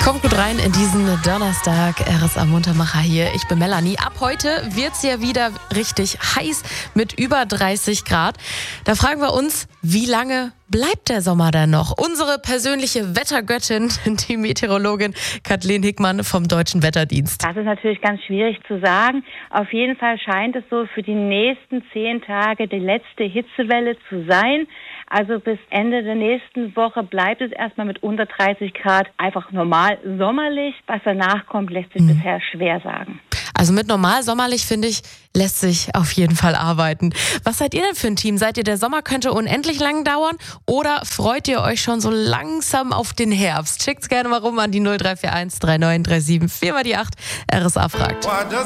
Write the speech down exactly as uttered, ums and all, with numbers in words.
Kommt gut rein in diesen Donnerstag, R S A Muntermacher hier. Ich bin Melanie. Ab heute wird's ja wieder richtig heiß mit über dreißig Grad. Da fragen wir uns, wie lange bleibt der Sommer denn noch? Unsere persönliche Wettergöttin, die Meteorologin Kathleen Hickmann vom Deutschen Wetterdienst. Das ist natürlich ganz schwierig zu sagen. Auf jeden Fall scheint es so für die nächsten zehn Tage die letzte Hitzewelle zu sein. Also bis Ende der nächsten Woche bleibt es erstmal mit unter dreißig Grad einfach normal sommerlich. Was danach kommt, lässt sich mhm. bisher schwer sagen. Also mit normal sommerlich, finde ich, lässt sich auf jeden Fall arbeiten. Was seid ihr denn für ein Team? Seid ihr, der Sommer könnte unendlich lang dauern oder freut ihr euch schon so langsam auf den Herbst? Schickt's gerne mal rum an die null drei vier eins drei neun drei sieben vier mal die acht. R S A fragt.